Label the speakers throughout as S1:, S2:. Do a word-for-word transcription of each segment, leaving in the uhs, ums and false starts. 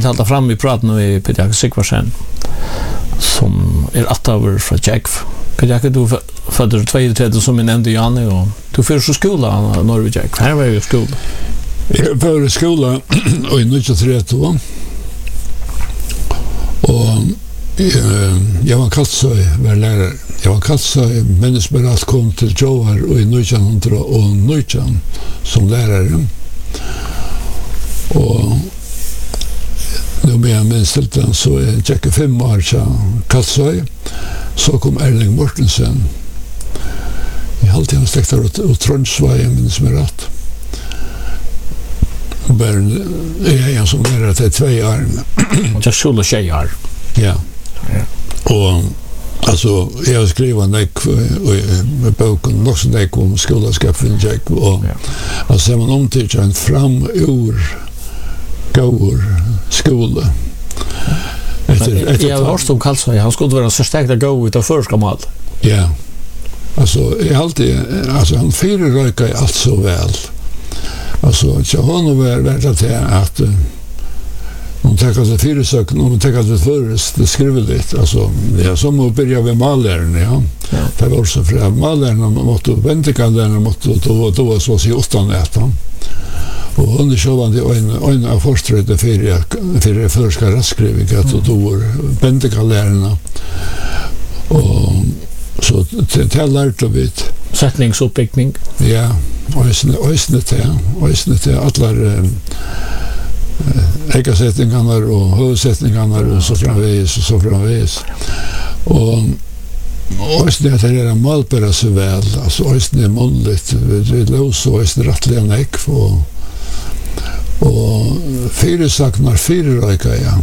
S1: vill hålla fram i praten med Peter Sigvarsen som är åt över från Jack. Peter, du föddes tjugotre som jag nämnde Janne och du för så skola i Norge Jack. Här var ju skola.
S2: Jag var i skola och i nittonhundratrettio och jag var Katsøy, var lärare. Jag var Katsøy, människoberat kom till Joar och i nittonhundranitton som lärare. Och nu med jag minns den så är jag fem år sedan Katsøy. Så kom Erling Mortensen. Jag alltid har sträckt där och Tronsvej, minns mig rätt. Men jag är en som lärare till två år.
S1: Jag skulle säga.
S2: Ja. Och alltså jag skrev en nek i boken också nek om skolaskapen Jack och alltså man omtycker en fram ur går skola.
S1: Efter jag har stått kallt så han skulle vara så starkt att gå ut av förskomal.
S2: Ja. Alltså jag alltid alltså han fyra röka allt så väl. Alltså jag har nog varit att att om tänker sig fyra sak, om tänker sig först det skriver lite alltså jag som att börja med malaren ja. Det var så för malaren måste vänta kalendern måste då då så sig åtta nätter. Och under sjövande en en av forskare för för förska raskrivning att då vänta kalendern och så det lärde vi
S1: sättningsuppbyggning.
S2: Ja, och ösnet det och ösnet det alla ägarsättningarna och huvudsättningarna och så framvis och så framvis. Och ösnet det är malpera så väl, alltså ösnet är månligt, vi lås och ösnet rättliga näck och och fyra saknar fyra röka ja.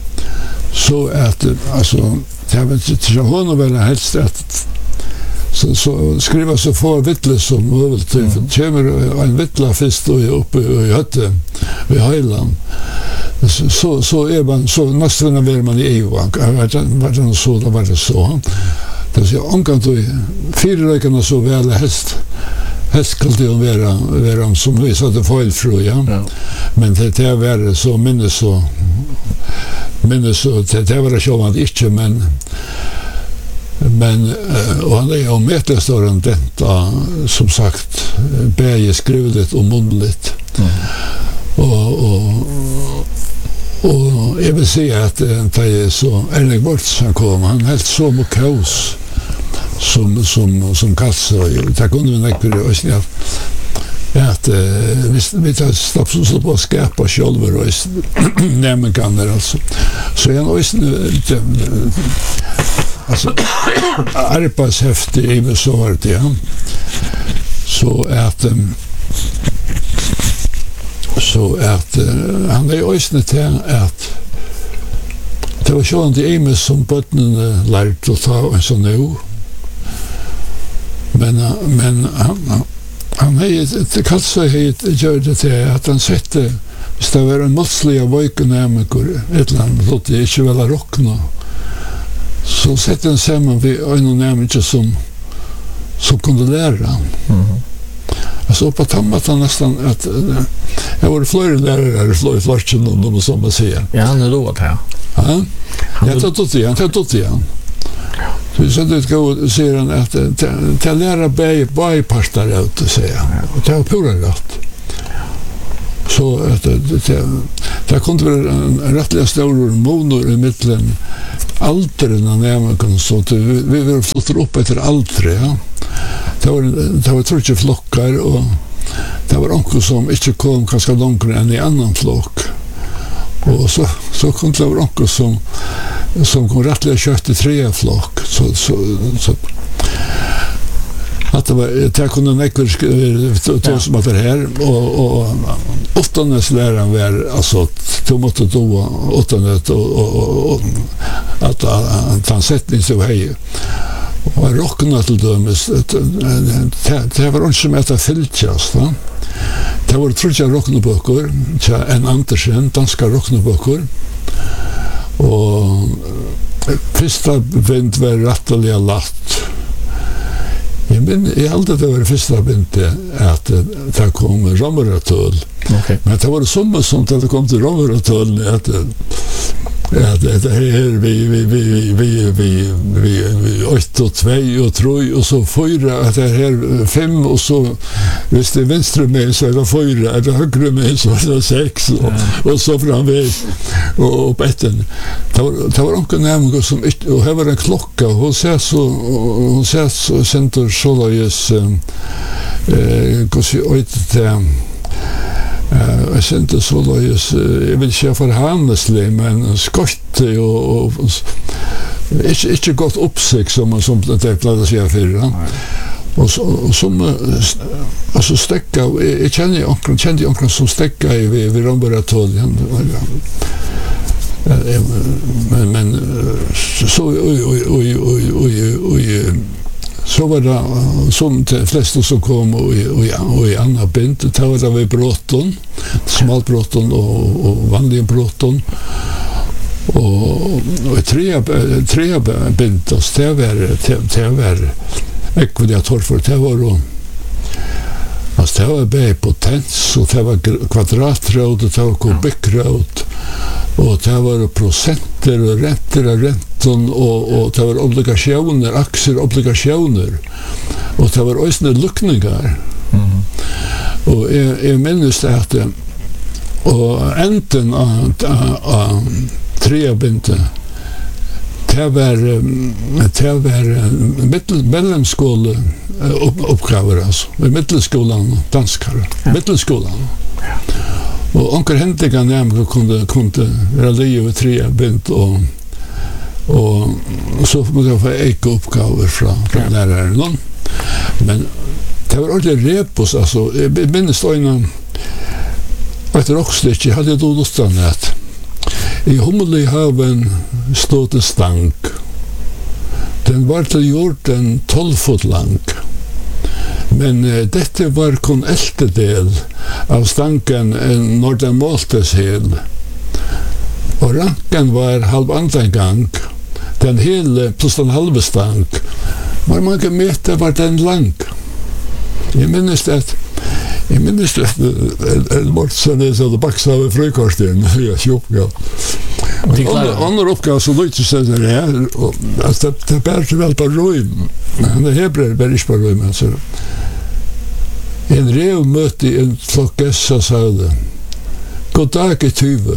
S2: Så att alltså jag vet inte jag har nog väl helst att så så skriva så få vittles som möjligt typ kommer en vittla först och uppe i hötte vid Highland så så är man så nästan när man i Evan var det så då var det så det så omkring då fyra rökarna så väl helst helst skulle det vara vara som vi sa det fel fru ja men det det var så minnes så minnes så det var så man inte men men uh, och han är ju mätestorren detta som sagt bäge skrivet och muntligt mm. och och och jag vill säga att det är så Erling Mortensen kom han helt så mycket kaos som som som Katsøy det kunde vi inte bry oss om att vi vi tar stopp så på skärpa själva och nämn kan det alltså så jag är alltså arbetshäfte i så var det ja. Så att så att han är ju ösnet här att det var så inte Emes som botten lärt att ta en sån nu men men han han är det kallt så het gör det till att han sätter det var en måttlig av vojkenämikor ett land så det inte väl rockna så sätter en samman vid en nämligen som som kunde lära. Mm. Alltså på tammatan nästan att jag var flera lärare slår i flashen om de som man säger.
S1: Ja, han är då här.
S2: Ja. Jag tar tot igen, tar tot igen. Så så det går ser han att ta lära by bypastar ut att säga. Och ta på det rätt. Så att det det kunde vara en rättliga stor monor i mitten altren nämligen så att vi vill flytta upp efter altre ja. Det var det var tror jag flockar och det var onkel som inte kom kanske långt än i annan flock. Och så så kom det var onkel som som kom rättliga kött i tre flock så så så att det var det kunde näcker då som att det här och och åttondes läraren var alltså då måste då åttondet och och att han sättning så hej och rockna till dömes det var inte som att fyltjas va det var tror jag rockneböcker så en Andersen danska rockneböcker och första bind var rättliga latt. Men jag hade det var första bindet att det kom Romeratöl. Okay. Men det var som sånt att det kom till Romeratöl att Ja, det här vi vi vi vi vi vi vi åtta och två och tre och så fyra att det här fem och så visst det vänstra med så är det fyra eller högra med så är det sex och, och så framväg och upp etten. Det var det var onkel nämligen som och här var en klocka och hon ser så hon ser så center Solaris eh kanske åt Uh, jag kände så då jag, jag vill inte förhandla men skott och, och inte, inte gott uppsikt som, som det plats jag för och, så, och som alltså stäcka jag känner onkel kände onkel som stäcka i vid, vid laboratoriet men, men så oj oj oj oj oj oj så var det som de flesta som kom och och och i andra bind det var det vi bråtton smalbråtton och och vanliga bråtton och och tre tre bind och det var det var ekvidiator för det var då alltså det var be potens och det var kvadratrad och det var kubikrad och det var procenter och räntor och räntor och, och det var obligationer, aktier, obligationer och det var också luckningar mm. och jag, jag minns det att och enten av, av, av trebinte det var det var mittel, mellemskole upp, uppgaver alltså i mittelskolan danskare ja. Mittelskolan ja. Och onkel Hentika nämligen kunde kunde vara liv och tre bint och och så måste jag få eka uppgifter från från läraren men det var ordentligt repos alltså jag minns då innan att rockstick jag hade då stannat i Humle haven stod det stank den var till gjort en tolv fot lång men uh, detta var kun eltedel av stanken en nordan Maltes hel och ranken var halv annan gång den hela plus den halva stank var många meter var den lång jag minns att jag minns att en morsen är så det baxar över frukosten jag köpte andra uppgåva så lite så där här och alltså det bär väl på rum men det hebrer bär inte på rum alltså en rev möte i en flockessa sade god dag i tyve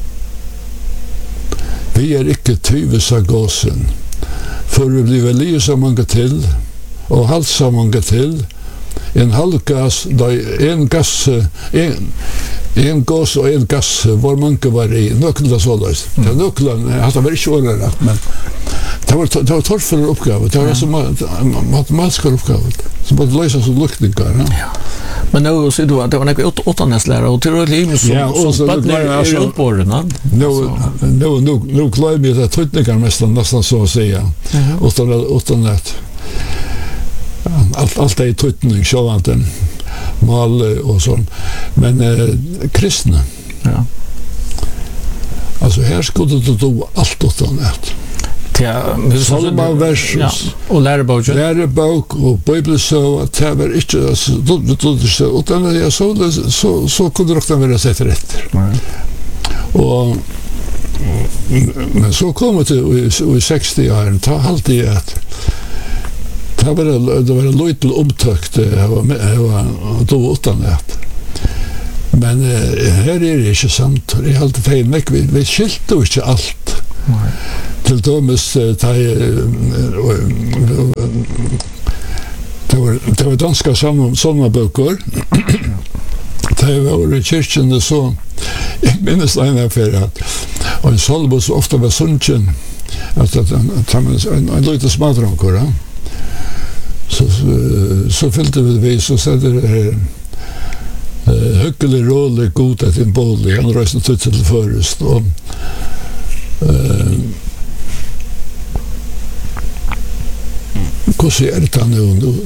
S2: vi är ikke tyve sa gåsen för vi blir väl liv så många till och halv så många till en halvgas en gas en en gas och en gas var många var i nökla så löst det nökla hade varit svårare men det var det var torffull uppgave det var som matematiska uppgave som bara lösa så luktningar ja
S1: men nu så då det var några åttonäslärare och till liv så
S2: ja och så det var alltså uppborna nu nu nu nu glömmer jag att tutningar nästan nästan så att säga och då åttonät allt allt är tutning så att den mal och så men eh, kristna ja alltså här skulle du då allt åttonät
S1: ja
S2: Salma vers
S1: ja och lärobok
S2: lärobok och bibel så att det var inte då då så utan jag så så så kunde det vara sett rätt och men så kommer det i sextio år ta alltid att det var det var en lite omtökt det var det var då åttonät men här är det inte sant det är alltid fel men vi vi skilte inte allt till Thomas ta det var det var danska samma såna böcker det var i kyrkan så jag minns en affär att och en salvo så ofta var sunchen att att en en lite smadronkor så så fyllde vi så så det eh högre roll god att en boll i andra rösten till förrest och eh hur ser det nu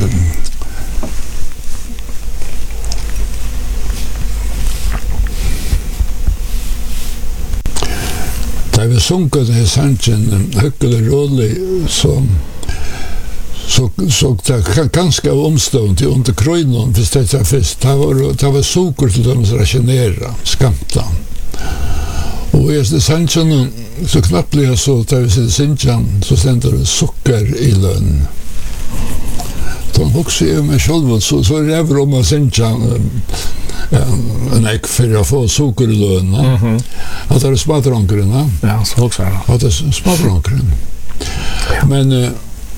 S2: där vi sunker det sanchen högre roll som så så det ganska omstånd till under krönon för det fest det var det var socker till dem att rationera skamta och är det sanchen så knappt blir jag så tar vi sin Sintjan så ständer det socker i lön. De också är med själva så så räver om att Sintjan en ek för att få socker i lön.
S1: Mhm.
S2: Att det är smadronkrarna.
S1: Ja, så också är
S2: Att det är smadronkrarna. Men det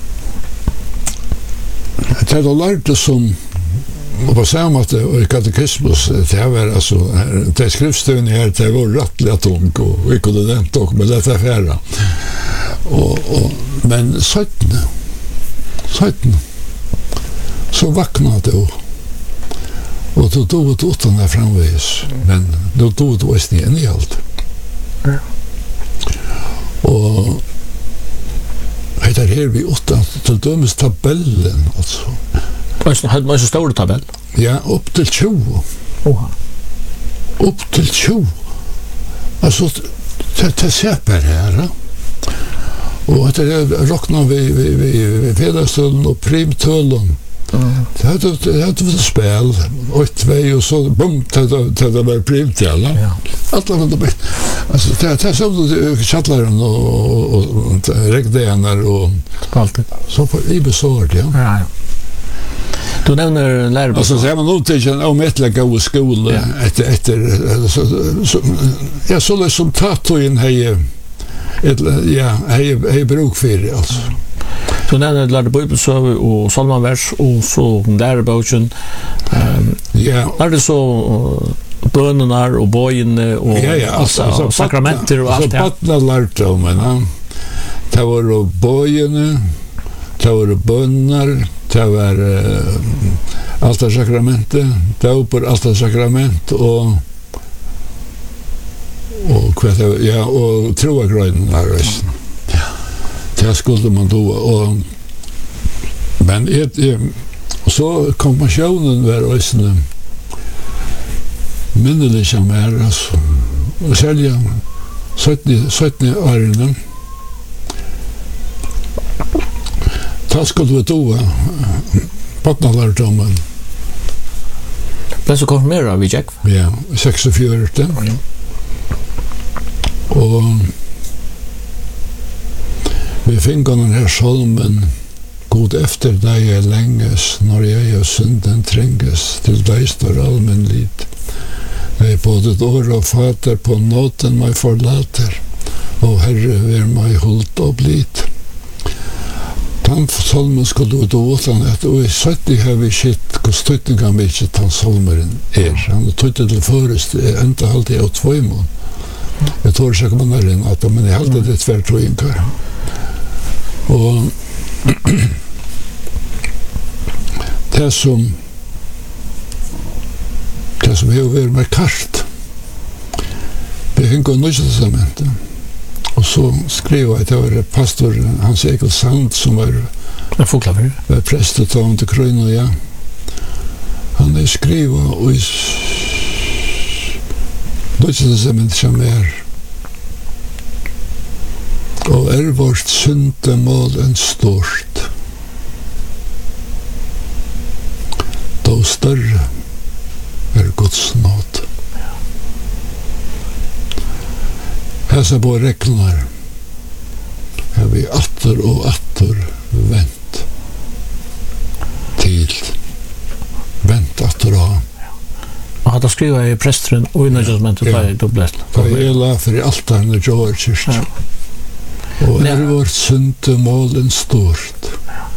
S2: är då lärt som och på samma sätt i katekismus det var alltså det skriftstön här det var rättligt tungt och vi kunde det inte med detta färra. Och, och men sjutton sjutton så vaknade det och då tog det utan där framvis men då tog det oss ner i allt. Och det är här vi åtta till dömes tabellen alltså.
S1: Alltså hade man så stor tabell.
S2: Ja, upp till tjugo.
S1: Oha.
S2: Upp till tjugo. Alltså det det säper här. Och det är rocknar vi vi vi fedastulen och primtullen. Mm. Det hade det hade ett spel och två och så bum det det var primt alla. Ja. Alla var det. Alltså det det så det chattlaren och och regdenar och
S1: allt.
S2: Så på i besord ja.
S1: Ja. Du nämner lärare.
S2: Alltså så är man nog till en omettliga god skola efter efter så så ja så det som tato in här ett ja hej hej bruk för alltså.
S1: Så nämner lärare bibelsöver och psalmvers och så lärarboken. Ehm ja. Är det så bönerna och bojene och
S2: ja, ja, alltså, alltså,
S1: sakramenter och allt det.
S2: Så patna lärt om men det var bojene, det var böner, det var uh, altarsakramentet, det var altarsakrament och och kvart ja och troagröden där resten. Ja. Det skulle man då och men ett så konfirmationen var också minneliga mer alltså och sälja sjutton sjutton åren. Ta skulle vi då patnalardomen.
S1: Men så konfirmerar vi Jack.
S2: Ja, sextiofyra. Mm. Och vi fick den här salmen god efter dig är länges när jag och synden tränges till dig står allmän lid. Jag är både ett år och fater på nåten mig förlater och Herre ver mig hult och blid. Den salmen skulle du då åtlandet och i sötti har vi skitt hur støtninga mykje den salmeren er. Han tøyte til førest enda alltid av två mån. Jeg tror ikke man er inn at men jeg alltid det tvær troinkar. Og det som det som har vært med kart vi hengt av Nøyse testamentet og så skrev jeg til var pastor Hans Egil Sand som var
S1: en foklaver
S2: var prestet av til Krøyna ja. Han er skriva og i Nøyse testamentet som er og er vårt syndemål en stort då større er Guds nåd. Hesa på reglene har vi atter og atter vent til vent atter og
S1: og hadde skrivet i presteren og i nødvendig ja. Det dobbelt.
S2: Da er la for i altaren og George kyrkja. Og er vårt syndemål en stort